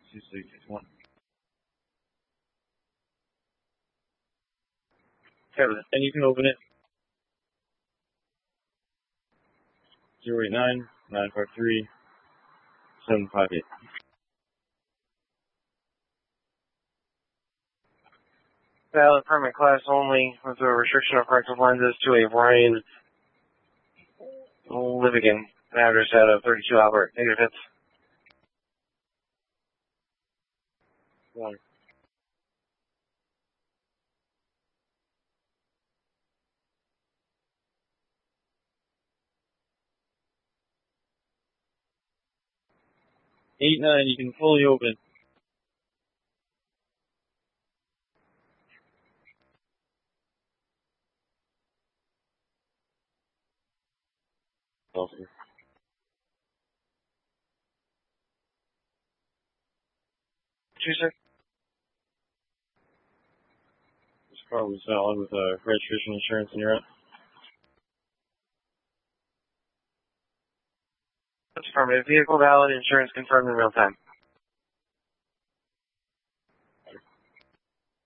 2661. Okay, And you can open it. 089-953-758. valid permit class only with a restriction of corrective lenses to a Brian Livigan, address out of 32 Albert, negative hits. 1. Eight nine, you can fully open. Awesome. Two, sir. This car was valid with registration insurance and you're up. That's affirmative. Vehicle valid, insurance confirmed in real time.